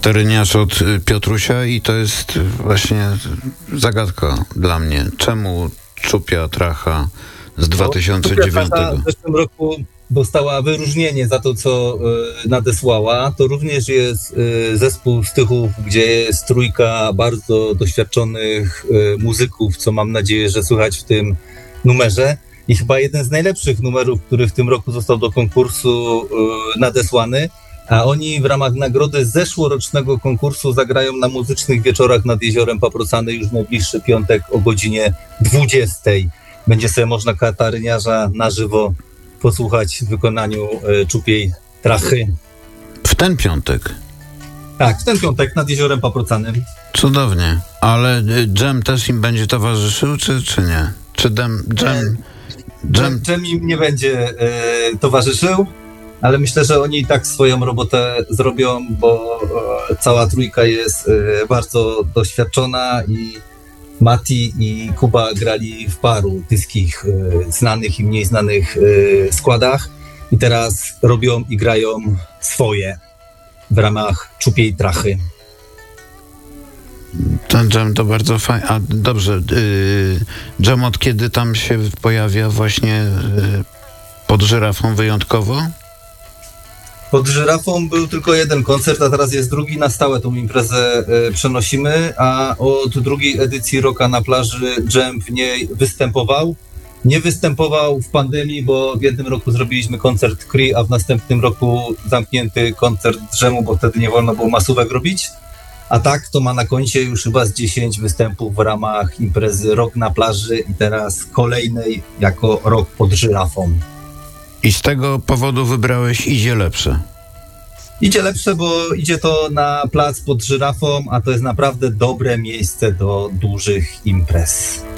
Kataryniarz od Piotrusia i to jest właśnie zagadka dla mnie. Czemu Czupia Tracha z 2009? W zeszłym roku dostała wyróżnienie za to, co nadesłała. To również jest zespół Stychów, gdzie jest trójka bardzo doświadczonych muzyków, co mam nadzieję, że słychać w tym numerze. I chyba jeden z najlepszych numerów, który w tym roku został do konkursu nadesłany. A oni w ramach nagrody zeszłorocznego konkursu zagrają na muzycznych wieczorach nad Jeziorem Paprocany już w najbliższy piątek o godzinie 20. Będzie sobie można Kataryniarza na żywo posłuchać w wykonaniu Czupiej Trachy. W ten piątek? Tak, w ten piątek nad Jeziorem Paprocanym. Cudownie. Ale dżem też im będzie towarzyszył, czy nie? Czy Dżem im nie będzie towarzyszył, ale myślę, że oni i tak swoją robotę zrobią, bo cała trójka jest bardzo doświadczona i Mati i Kuba grali w paru tyskich znanych i mniej znanych składach i teraz robią i grają swoje w ramach Czupiej Trachy. Ten dżem to bardzo fajnie. A dobrze, dżem od kiedy tam się pojawia właśnie pod Żyrafą wyjątkowo? Pod Żyrafą był tylko jeden koncert, a teraz jest drugi. Na stałe tą imprezę przenosimy, a od drugiej edycji Rocka na plaży dżem w niej występował. Nie występował w pandemii, bo w jednym roku zrobiliśmy koncert Cree, a w następnym roku zamknięty koncert dżemu, bo wtedy nie wolno było masówek robić. A tak to ma na koncie już chyba z 10 występów w ramach imprezy Rock na plaży i teraz kolejnej jako Rock pod Żyrafą. I z tego powodu wybrałeś Idzie Lepsze. Idzie lepsze, bo idzie to na plac pod Żyrafą, a to jest naprawdę dobre miejsce do dużych imprez.